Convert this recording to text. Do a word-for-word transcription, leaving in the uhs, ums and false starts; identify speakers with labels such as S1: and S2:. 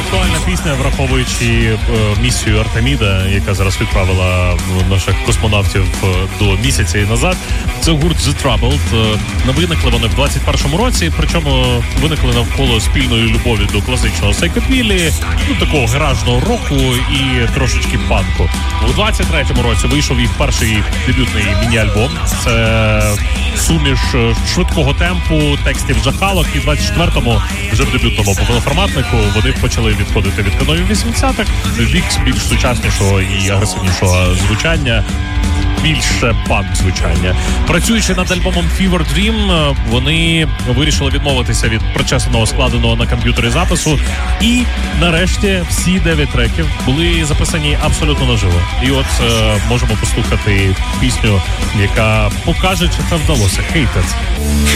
S1: актуальна пісня, враховуючи е, місію Артеміда, яка зараз відправила наших космонавтів до місяця і назад. Це гурт The Troubled. Е, виникли вони в двадцять першому році, причому виникли навколо спільної любові до класичного сайкофілі, ну, такого гаражного року і трошечки панку. У двадцять третьому році вийшов їх перший дебютний міні-альбом. Це суміш швидкого темпу, текстів жахалок, і в двадцять четвертому вже в дебютному повноформатнику вони почали відходити від канонів вісімдесятих в бік більш сучаснішого і агресивнішого звучання, більше панк-звучання. Працюючи над альбомом Fever Dream, вони вирішили відмовитися від причесаного, складеного на комп'ютері запису, і нарешті всі дев'ять треків були записані абсолютно наживо. І от е, можемо послухати пісню, яка покаже, чи це вдалося. Hated.